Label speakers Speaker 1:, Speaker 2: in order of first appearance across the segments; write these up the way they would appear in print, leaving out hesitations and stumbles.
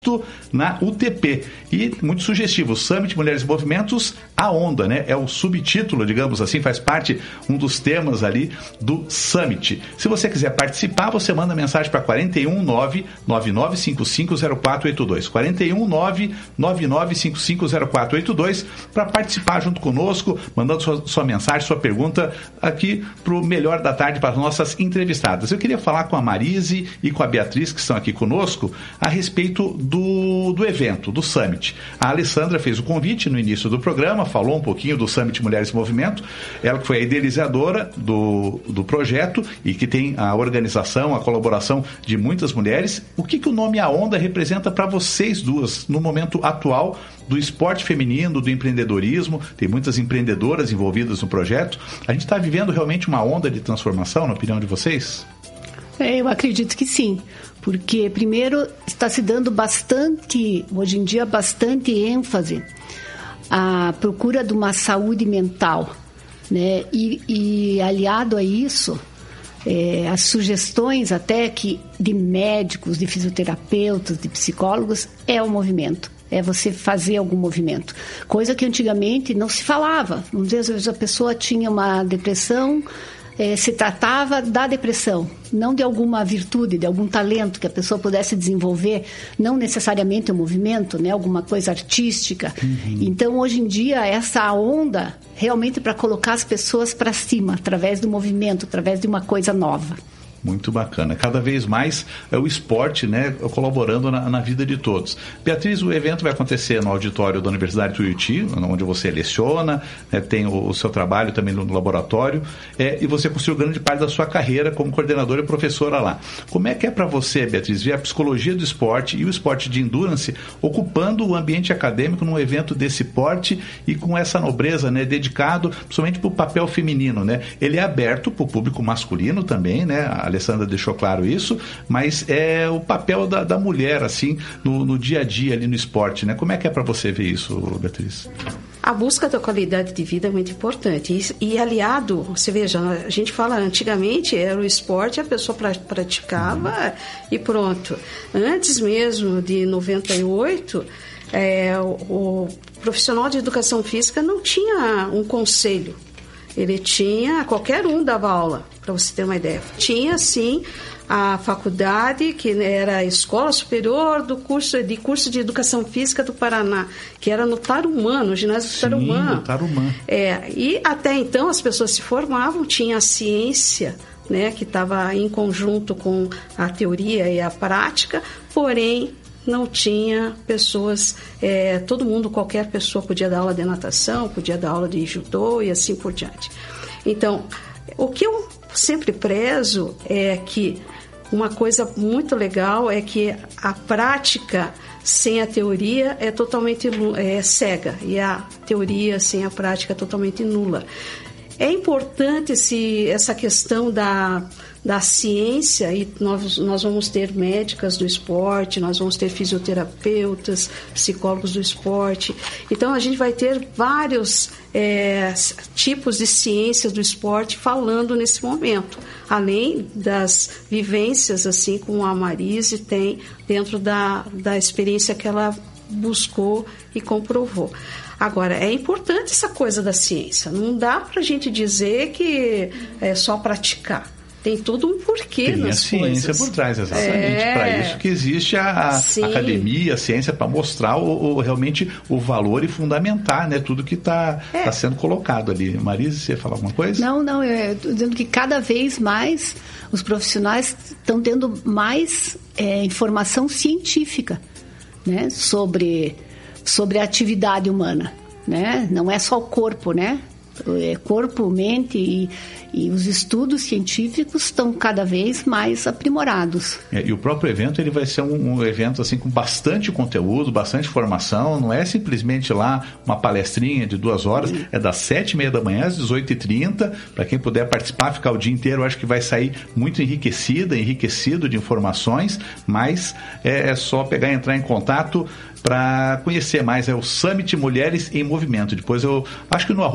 Speaker 1: na UTP. E muito sugestivo, Summit Mulheres e Movimentos, a onda, né? É o subtítulo, digamos assim, faz parte, um dos temas ali do Summit. Se você quiser participar, você manda mensagem para 419-9955-0482. 419-9955-0482 para participar junto conosco, mandando sua mensagem, sua pergunta aqui pro Melhor da Tarde para as nossas entrevistadas. Eu queria falar com a Marise e com a Beatriz, que estão aqui conosco, a respeito do evento, do Summit. A Alessandra fez o convite no início do programa, falou um pouquinho do Summit Mulheres e Movimento, ela que foi a idealizadora do projeto e que tem a organização, a colaboração de muitas mulheres. O que o nome A Onda representa para vocês duas no momento atual do esporte feminino, do empreendedorismo? Tem muitas empreendedoras envolvidas no projeto. A gente está vivendo realmente uma onda de transformação, na opinião de vocês?
Speaker 2: Eu acredito que sim, porque primeiro está se dando hoje em dia, bastante ênfase à procura de uma saúde mental, né? E aliado a isso, as sugestões até de médicos, de fisioterapeutas, de psicólogos, é o movimento. É você fazer algum movimento. Coisa que antigamente não se falava. Às vezes a pessoa tinha uma depressão, se tratava da depressão, não de alguma virtude, de algum talento que a pessoa pudesse desenvolver, não necessariamente o movimento, né, alguma coisa artística. Uhum. Então, hoje em dia, essa onda realmente para colocar as pessoas para cima, através do movimento, através de uma coisa nova.
Speaker 1: Muito bacana. Cada vez mais o esporte, né, colaborando na vida de todos. Beatriz, o evento vai acontecer no auditório da Universidade Tuiuti, onde você leciona, né, tem o seu trabalho também no laboratório, e você construiu grande parte da sua carreira como coordenadora e professora lá. Como é que é para você, Beatriz, ver a psicologia do esporte e o esporte de endurance ocupando o ambiente acadêmico num evento desse porte e com essa nobreza, né, dedicado principalmente para o papel feminino, né? Ele é aberto para o público masculino também, né? A Alessandra deixou claro isso, mas é o papel da mulher, assim, no dia a dia ali no esporte, né? Como é que é para você ver isso, Beatriz?
Speaker 3: A busca da qualidade de vida é muito importante. E aliado, você veja, a gente fala antigamente, era o esporte, a pessoa praticava e pronto. Antes mesmo de 98, o profissional de educação física não tinha um conselho. Ele tinha, qualquer um dava aula, para você ter uma ideia. Tinha, sim, a faculdade, que era a Escola Superior do curso de Educação Física do Paraná, que era no Tarumã, no ginásio do Tarumã.
Speaker 1: Sim, no Tarumã.
Speaker 3: E até então as pessoas se formavam, tinha a ciência, né, que estava em conjunto com a teoria e a prática, porém não tinha pessoas, qualquer pessoa podia dar aula de natação, podia dar aula de judô e assim por diante. Então, o que eu sempre prezo é que uma coisa muito legal é que a prática sem a teoria é totalmente cega, e a teoria sem a prática é totalmente nula. É importante essa questão da ciência, e nós vamos ter médicas do esporte, nós vamos ter fisioterapeutas, psicólogos do esporte. Então, a gente vai ter vários tipos de ciências do esporte falando nesse momento, além das vivências, assim como a Marise tem dentro da experiência que ela buscou e comprovou. Agora, é importante essa coisa da ciência. Não dá para a gente dizer que é só praticar. Tem todo um porquê nas coisas. Tem a ciência
Speaker 1: por trás, exatamente. Para isso que existe a academia, a ciência, para mostrar realmente o valor e fundamentar, né, tudo que está sendo colocado ali. Marise, você ia falar alguma coisa?
Speaker 2: Não, eu estou dizendo que cada vez mais os profissionais estão tendo mais informação científica, né, sobre a atividade humana, né? Não é só o corpo, né? Corpo, mente e os estudos científicos estão cada vez mais aprimorados.
Speaker 1: E o próprio evento, ele vai ser um evento assim com bastante conteúdo, bastante formação, não é simplesmente lá uma palestrinha de 2 horas, é das 7h30 da manhã às 18h30, para quem puder participar, ficar o dia inteiro, eu acho que vai sair muito enriquecido de informações, mas é só pegar e entrar em contato para conhecer mais. É o Summit Mulheres em Movimento. Depois eu acho que no @ segue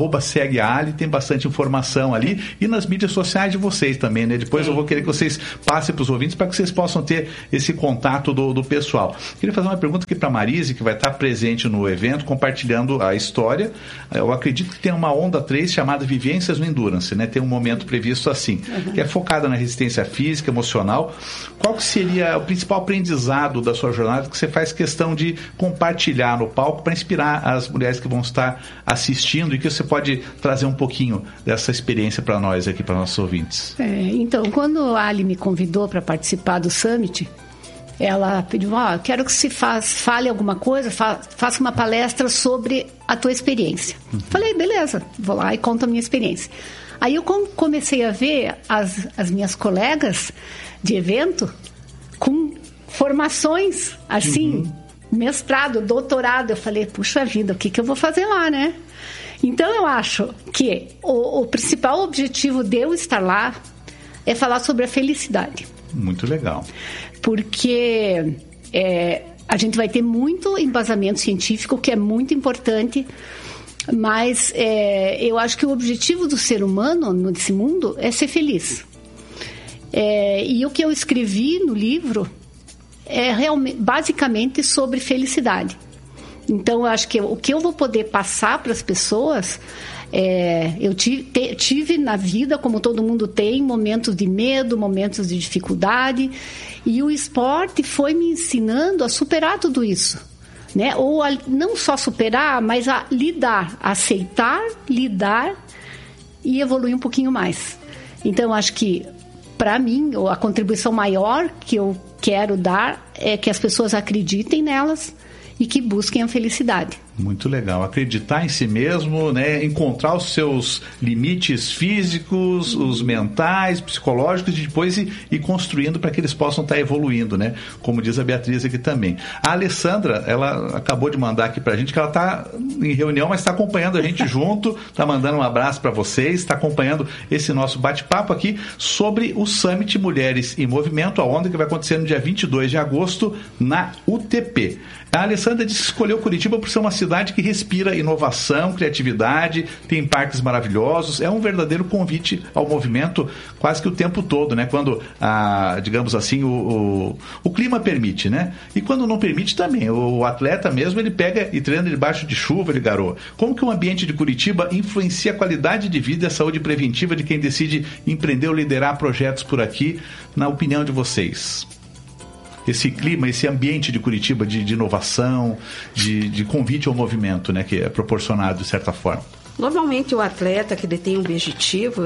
Speaker 1: segue a Ali, tem bastante informação ali, e nas mídias sociais de vocês também, né? Depois eu vou querer que vocês passem para os ouvintes para que vocês possam ter esse contato do pessoal. Queria fazer uma pergunta aqui para a Marise, que vai estar presente no evento, compartilhando a história. Eu acredito que tem uma onda 3 chamada Vivências no Endurance, né? Tem um momento previsto assim, que é focada na resistência física, emocional. Qual que seria o principal aprendizado da sua jornada que você faz questão de compartilhar no palco para inspirar as mulheres que vão estar assistindo e que você pode trazer um pouquinho dessa experiência para nós aqui, para nossos ouvintes?
Speaker 2: Então, quando a Ali me convidou para participar do Summit, ela pediu, quero que se fale alguma coisa, faça uma palestra sobre a tua experiência. Falei, beleza, vou lá e conto a minha experiência. Aí eu comecei a ver as minhas colegas de evento com formações, assim, mestrado, doutorado. Eu falei, puxa vida, o que eu vou fazer lá, né? Então eu acho que o principal objetivo de eu estar lá é falar sobre a felicidade.
Speaker 1: Muito legal.
Speaker 2: Porque a gente vai ter muito embasamento científico, que é muito importante, mas eu acho que o objetivo do ser humano nesse mundo é ser feliz. E o que eu escrevi no livro é realmente, basicamente sobre felicidade. Então, eu acho que o que eu vou poder passar para as pessoas... eu tive na vida, como todo mundo tem, momentos de medo, momentos de dificuldade, e o esporte foi me ensinando a superar tudo isso, né? Ou a não só superar, mas a lidar, aceitar, lidar e evoluir um pouquinho mais. Então, acho que, para mim, a contribuição maior que eu quero dar é que as pessoas acreditem nelas e que busquem a felicidade.
Speaker 1: Muito legal. Acreditar em si mesmo, né? Encontrar os seus limites físicos, os mentais, psicológicos, e depois ir construindo para que eles possam estar evoluindo, né? Como diz a Beatriz aqui também. A Alessandra, ela acabou de mandar aqui para a gente que ela está em reunião, mas está acompanhando a gente junto, está mandando um abraço para vocês, está acompanhando esse nosso bate-papo aqui sobre o Summit Mulheres em Movimento, a onda que vai acontecer no dia 22 de agosto na UTP. A Alessandra disse que escolheu Curitiba por ser uma cidade que respira inovação, criatividade, tem parques maravilhosos, é um verdadeiro convite ao movimento quase que o tempo todo, né? Quando, digamos assim, o clima permite, né? E quando não permite também, o atleta mesmo, ele pega e treina debaixo de chuva, ele garoa. Como que o ambiente de Curitiba influencia a qualidade de vida e a saúde preventiva de quem decide empreender ou liderar projetos por aqui, na opinião de vocês? Esse clima, esse ambiente de Curitiba de inovação, de convite ao movimento, né, que é proporcionado de certa forma.
Speaker 3: Normalmente o atleta que ele tem um objetivo,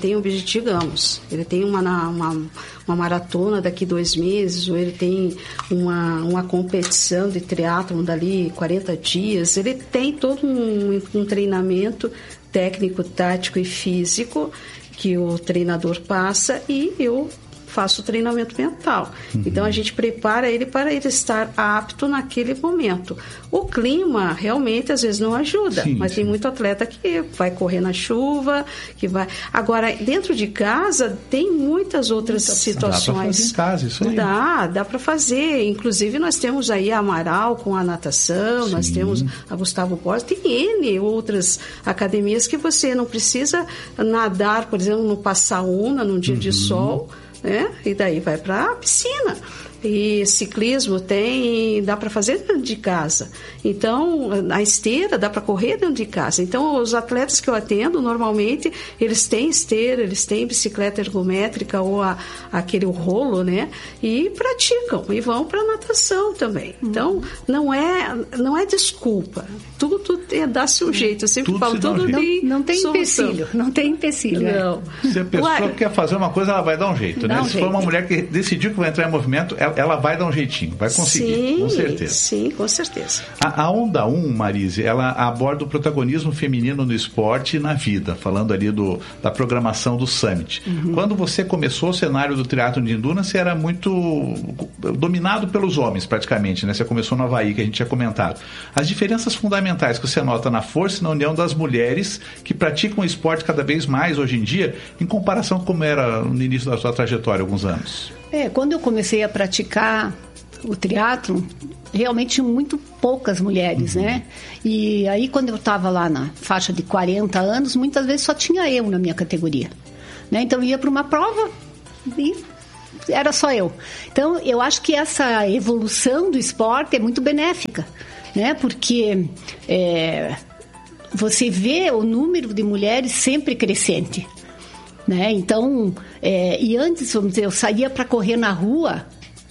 Speaker 3: digamos, ele tem uma maratona daqui 2 meses, ou ele tem uma competição de triatlon dali 40 dias, ele tem todo um treinamento técnico, tático e físico que o treinador passa, e eu faço o treinamento mental. Então, a gente prepara ele para ele estar apto naquele momento. O clima, realmente, às vezes não ajuda, mas tem muito atleta que vai correr na chuva, que vai... Agora, dentro de casa, tem muitas outras situações. Dá para fazer em
Speaker 1: casa, isso aí.
Speaker 3: Dá para fazer. Inclusive, nós temos aí a Amaral com a natação, nós temos a Gustavo Borges, tem N outras academias que você não precisa nadar, por exemplo, no Passaúna, num dia de sol, né? E daí vai para a piscina. E ciclismo dá para fazer dentro de casa. Então, a esteira dá para correr dentro de casa. Então, os atletas que eu atendo, normalmente, eles têm esteira, eles têm bicicleta ergométrica ou aquele rolo, né? E praticam, e vão para natação também. Então, não é desculpa. Tudo dá-se um jeito. Eu sempre falo, tudo
Speaker 2: não tem
Speaker 3: solução.
Speaker 2: empecilho. Não tem empecilho.
Speaker 1: Não. Se a pessoa quer fazer uma coisa, ela vai dar um jeito, né? Se for uma mulher que decidiu que vai entrar em movimento, ela vai dar um jeitinho, vai conseguir, com certeza.
Speaker 3: Sim, com certeza.
Speaker 1: A Onda 1, Marise, ela aborda o protagonismo feminino no esporte e na vida, falando ali da programação do Summit. Quando você começou, o cenário do triatlon de endurance era muito dominado pelos homens, praticamente, né? Você começou no Havaí, que a gente tinha comentado. As diferenças fundamentais que você nota na força e na união das mulheres que praticam o esporte cada vez mais hoje em dia, em comparação com como era no início da sua trajetória, alguns anos.
Speaker 2: Quando eu comecei a praticar, o triatlon, realmente muito poucas mulheres, né? E aí, quando eu estava lá na faixa de 40 anos, muitas vezes só tinha eu na minha categoria, né? Então, eu ia para uma prova e era só eu. Então, eu acho que essa evolução do esporte é muito benéfica, né? Porque você vê o número de mulheres sempre crescente, né? Então, e antes, vamos dizer, eu saía para correr na rua,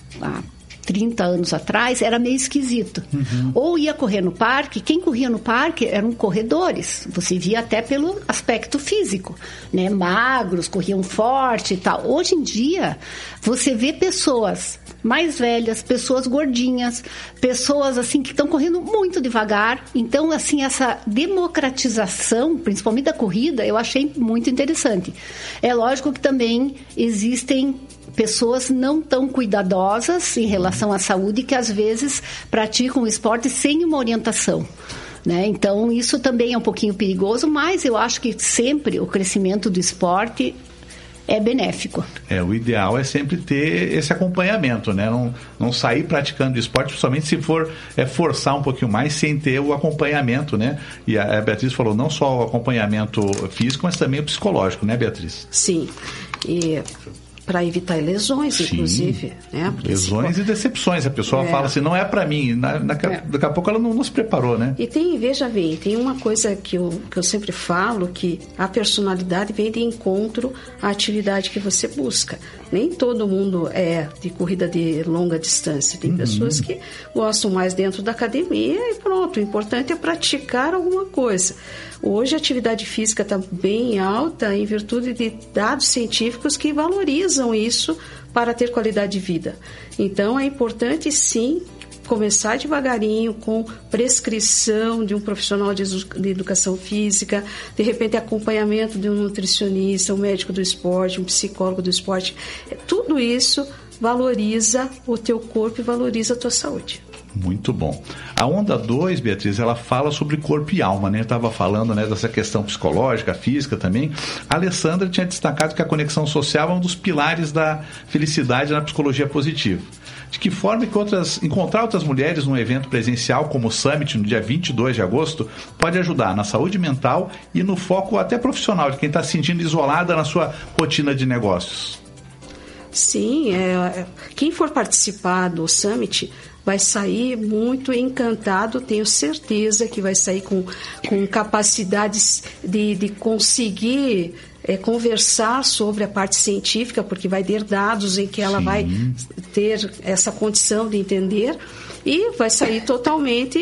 Speaker 2: 30 anos atrás, era meio esquisito. Ou ia correr no parque, quem corria no parque eram corredores, você via até pelo aspecto físico, né? Magros, corriam forte e tal. Hoje em dia, você vê pessoas mais velhas, pessoas gordinhas, pessoas assim que estão correndo muito devagar. Então, assim, essa democratização, principalmente da corrida, eu achei muito interessante. É lógico que também existem pessoas não tão cuidadosas em relação à saúde que às vezes praticam o esporte sem uma orientação, né? Então isso também é um pouquinho perigoso, mas eu acho que sempre o crescimento do esporte é benéfico.
Speaker 1: O ideal é sempre ter esse acompanhamento, né? Não sair praticando esporte, principalmente se for forçar um pouquinho mais sem ter o acompanhamento, né? E a Beatriz falou não só o acompanhamento físico, mas também o psicológico, né, Beatriz?
Speaker 3: Sim, e para evitar lesões, inclusive. Né?
Speaker 1: Lesões e decepções. A pessoa fala assim, não é para mim. Daqui a pouco ela não se preparou, né?
Speaker 3: E veja bem, tem uma coisa que eu sempre falo, que a personalidade vem de encontro à atividade que você busca. Nem todo mundo é de corrida de longa distância. Tem pessoas que gostam mais dentro da academia e pronto. O importante é praticar alguma coisa. Hoje a atividade física está bem alta em virtude de dados científicos que valorizam isso para ter qualidade de vida. Então é importante sim começar devagarinho com prescrição de um profissional de educação física, de repente acompanhamento de um nutricionista, um médico do esporte, um psicólogo do esporte. Tudo isso valoriza o teu corpo e valoriza a tua saúde.
Speaker 1: Muito bom. A onda 2, Beatriz, ela fala sobre corpo e alma, né? Eu estava falando, né, dessa questão psicológica, física também. A Alessandra tinha destacado que a conexão social é um dos pilares da felicidade na psicologia positiva. De que forma que encontrar outras mulheres num evento presencial como o Summit, no dia 22 de agosto, pode ajudar na saúde mental e no foco até profissional de quem está se sentindo isolada na sua rotina de negócios?
Speaker 3: Sim, quem for participar do Summit vai sair muito encantado, tenho certeza que vai sair com capacidades de conseguir conversar sobre a parte científica, porque vai ter dados em que ela vai ter essa condição de entender e vai sair totalmente,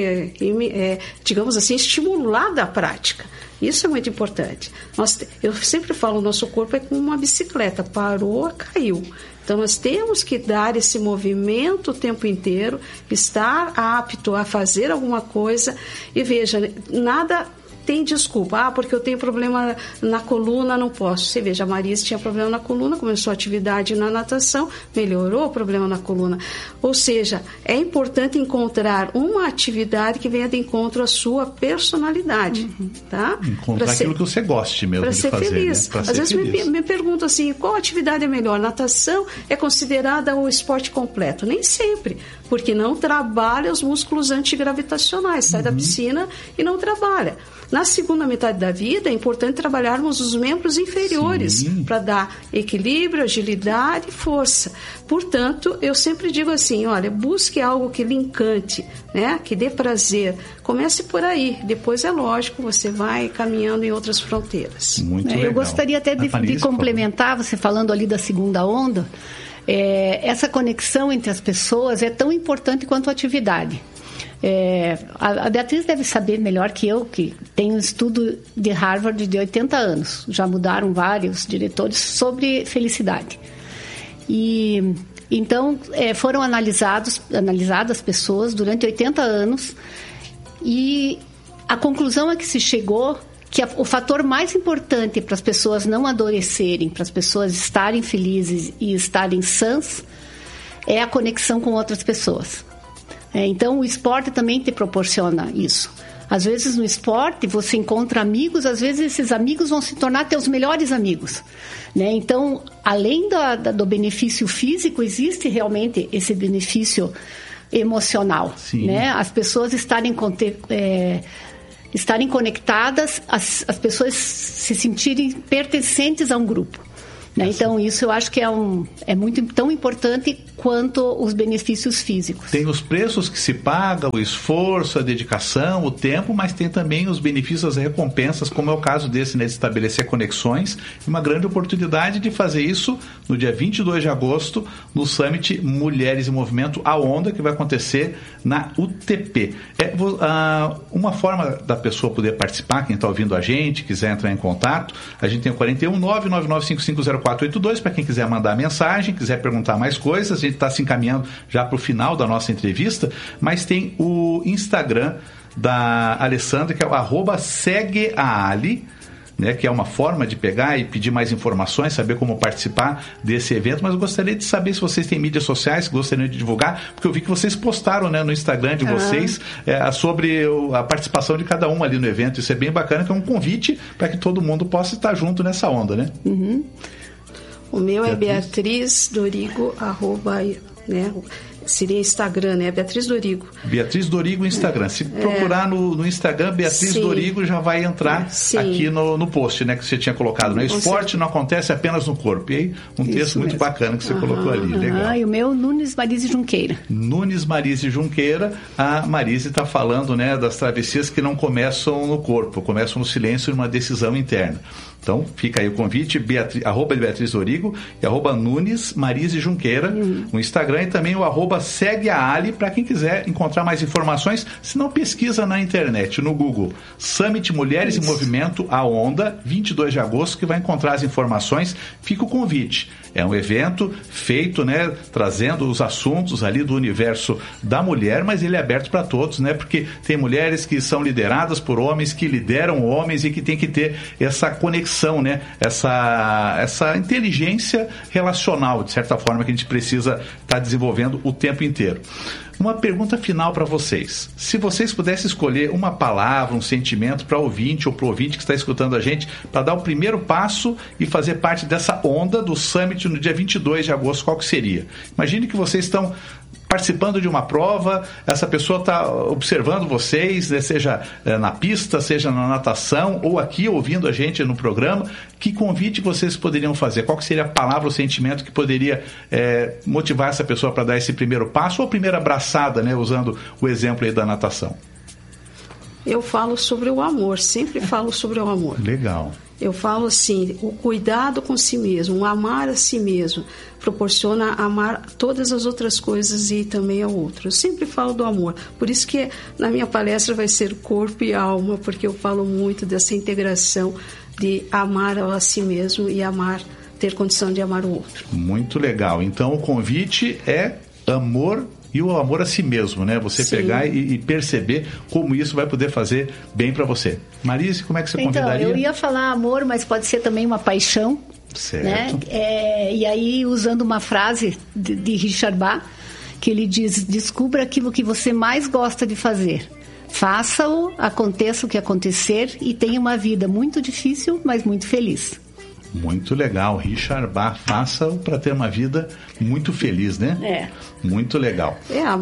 Speaker 3: digamos assim, estimulada à prática. Isso é muito importante. Eu sempre falo, o nosso corpo é como uma bicicleta, parou, caiu. Então, nós temos que dar esse movimento o tempo inteiro, estar apto a fazer alguma coisa. E veja, nada tem desculpa. Porque eu tenho problema na coluna, não posso. Você veja, a Marisa tinha problema na coluna, começou a atividade na natação, melhorou o problema na coluna. Ou seja, é importante encontrar uma atividade que venha de encontro à sua personalidade. Tá?
Speaker 1: Encontrar aquilo que você goste mesmo de fazer.
Speaker 3: Para ser feliz. Né? Às vezes me perguntam assim, qual atividade é melhor? Natação é considerada o esporte completo? Nem sempre, porque não trabalha os músculos antigravitacionais. Sai da piscina e não trabalha. Na segunda metade da vida, é importante trabalharmos os membros inferiores para dar equilíbrio, agilidade e força. Portanto, eu sempre digo assim, olha, busque algo que lhe encante, né? Que dê prazer. Comece por aí. Depois, é lógico, você vai caminhando em outras fronteiras.
Speaker 1: Muito legal.
Speaker 2: Eu gostaria até de complementar, você falando ali da segunda onda, essa conexão entre as pessoas é tão importante quanto a atividade. A Beatriz deve saber melhor que eu, que tem um estudo de Harvard de 80 anos. Já mudaram vários diretores sobre felicidade. E então foram analisadas pessoas durante 80 anos e a conclusão a que se chegou que o fator mais importante para as pessoas não adoecerem, para as pessoas estarem felizes e estarem sãs, é a conexão com outras pessoas. Então, o esporte também te proporciona isso. Às vezes no esporte você encontra amigos, às vezes esses amigos vão se tornar teus melhores amigos, né? Então, além do benefício físico, existe realmente esse benefício emocional, né? As pessoas estarem conectadas, as pessoas se sentirem pertencentes a um grupo, né? Então, isso eu acho que é muito tão importante quanto os benefícios físicos.
Speaker 1: Tem os preços que se paga, o esforço, a dedicação, o tempo, mas tem também os benefícios, as recompensas, como é o caso desse, né, de estabelecer conexões, e uma grande oportunidade de fazer isso no dia 22 de agosto, no Summit Mulheres em Movimento, a Onda, que vai acontecer na UTP. Uma forma da pessoa poder participar, quem está ouvindo a gente, quiser entrar em contato, a gente tem o 41 999550482, para quem quiser mandar mensagem, quiser perguntar mais coisas. A gente está se encaminhando já para o final da nossa entrevista, mas tem o Instagram da Alessandra, que é o @segueaali, né, que é uma forma de pegar e pedir mais informações, saber como participar desse evento. Mas eu gostaria de saber se vocês têm mídias sociais que gostariam de divulgar, porque eu vi que vocês postaram, né, no Instagram de vocês sobre a participação de cada um ali no evento. Isso é bem bacana, que é um convite para que todo mundo possa estar junto nessa onda, né?
Speaker 3: Uhum. O meu é Beatriz Dorigo, né? Seria Instagram, né? Beatriz Dorigo.
Speaker 1: Beatriz Dorigo Instagram. Se procurar no Instagram, Beatriz Dorigo já vai entrar aqui no post, né? Que você tinha colocado, né? Esporte não acontece apenas no corpo. E aí, texto muito bacana que você colocou ali. Legal.
Speaker 2: E o meu, Nunes Marise Junqueira.
Speaker 1: Nunes Marise Junqueira. A Marise está falando, né, das travessias que não começam no corpo, começam no silêncio e numa decisão interna. Então, fica aí o convite, @Beatriz Dorigo e @Nunes Marise Junqueira no Instagram, e também o @segueaali para quem quiser encontrar mais informações. Se não, pesquisa na internet, no Google, Summit Mulheres em Movimento, a Onda, 22 de agosto, que vai encontrar as informações. Fica o convite. É um evento feito, né, trazendo os assuntos ali do universo da mulher, mas ele é aberto para todos, né, porque tem mulheres que são lideradas por homens, que lideram homens, e que tem que ter essa conexão, né, essa inteligência relacional, de certa forma, que a gente precisa estar desenvolvendo o tempo inteiro. Uma pergunta final para vocês. Se vocês pudessem escolher uma palavra, um sentimento para ouvinte ou para o ouvinte que está escutando a gente, para dar o primeiro passo e fazer parte dessa onda do Summit no dia 22 de agosto, qual que seria? Imagine que vocês estão participando de uma prova, essa pessoa está observando vocês, né, seja na pista, seja na natação, ou aqui ouvindo a gente no programa. Que convite vocês poderiam fazer? Qual que seria a palavra ou sentimento que poderia motivar essa pessoa para dar esse primeiro passo, ou a primeira abraçada, né, usando o exemplo aí da natação?
Speaker 3: Eu falo sobre o amor, sempre falo sobre o amor.
Speaker 1: Legal.
Speaker 3: Eu falo assim, o cuidado com si mesmo, o amar a si mesmo, proporciona amar todas as outras coisas e também ao outro. Eu sempre falo do amor. Por isso que na minha palestra vai ser corpo e alma, porque eu falo muito dessa integração de amar a si mesmo e ter condição de amar o outro.
Speaker 1: Muito legal. Então o convite é amor e o amor a si mesmo, né? Você pegar e perceber como isso vai poder fazer bem para você. Marise, como é que você convidaria?
Speaker 2: Então, eu ia falar amor, mas pode ser também uma paixão.
Speaker 1: Certo.
Speaker 2: Né? E aí, usando uma frase de Richard Bach, que ele diz: descubra aquilo que você mais gosta de fazer. Faça-o, aconteça o que acontecer, e tenha uma vida muito difícil, mas muito feliz.
Speaker 1: Muito legal, Richard Bach. Faça-o para ter uma vida muito feliz, né? Muito legal.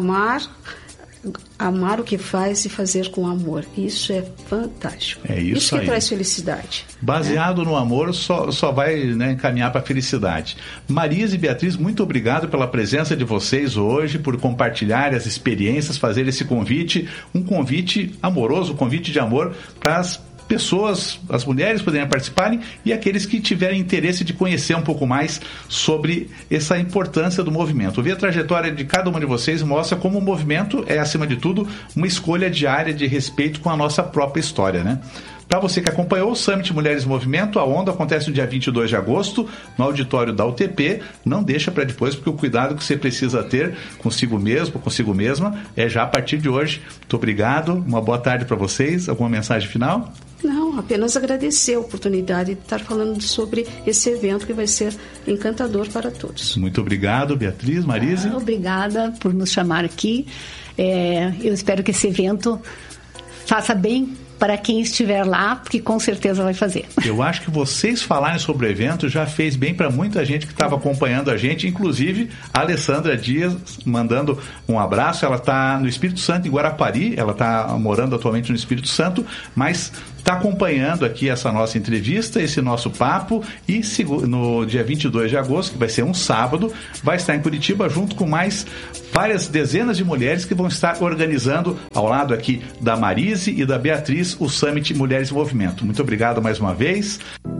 Speaker 3: Amar o que faz e fazer com amor. Isso é fantástico. Isso que traz felicidade.
Speaker 1: Baseado no amor, só vai, né, encaminhar para a felicidade. Marise e Beatriz, muito obrigado pela presença de vocês hoje, por compartilhar as experiências, fazer esse convite, um convite amoroso, um convite de amor para as pessoas, as mulheres poderem participarem, e aqueles que tiverem interesse de conhecer um pouco mais sobre essa importância do movimento. Ver a trajetória de cada uma de vocês mostra como o movimento é, acima de tudo, uma escolha diária de respeito com a nossa própria história, né? Para você que acompanhou o Summit Mulheres em Movimento, a Onda acontece no dia 22 de agosto, no auditório da UTP. Não deixa para depois, porque o cuidado que você precisa ter consigo mesmo, consigo mesma, é já a partir de hoje. Muito obrigado, uma boa tarde para vocês. Alguma mensagem final?
Speaker 3: Não, apenas agradecer a oportunidade de estar falando sobre esse evento que vai ser encantador para todos.
Speaker 1: Muito obrigado, Beatriz, Marise.
Speaker 2: Obrigada por nos chamar aqui. Eu espero que esse evento faça bem para quem estiver lá, porque com certeza vai fazer.
Speaker 1: Eu acho que vocês falarem sobre o evento já fez bem para muita gente que estava acompanhando a gente, inclusive a Alessandra Dias, mandando um abraço. Ela está no Espírito Santo, em Guarapari, ela está morando atualmente no Espírito Santo, mas está acompanhando aqui essa nossa entrevista, esse nosso papo, e no dia 22 de agosto, que vai ser um sábado, vai estar em Curitiba junto com mais várias dezenas de mulheres que vão estar organizando, ao lado aqui da Marise e da Beatriz, o Summit Mulheres em Movimento. Muito obrigado mais uma vez.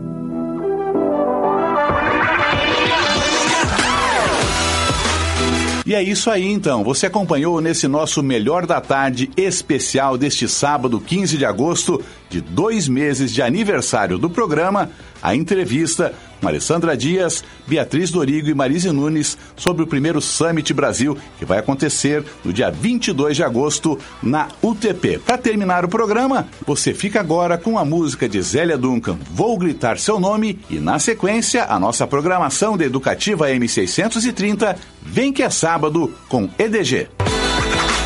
Speaker 1: E é isso aí, então. Você acompanhou nesse nosso Melhor da Tarde especial deste sábado, 15 de agosto, de 2 meses de aniversário do programa, a entrevista com Alessandra Dias, Beatriz Dorigo e Marise Nunes sobre o primeiro Summit Brasil, que vai acontecer no dia 22 de agosto na UTP. Para terminar o programa, você fica agora com a música de Zélia Duncan, Vou Gritar Seu Nome, e na sequência, a nossa programação da Educativa M630, Vem que é Sábado, com EDG.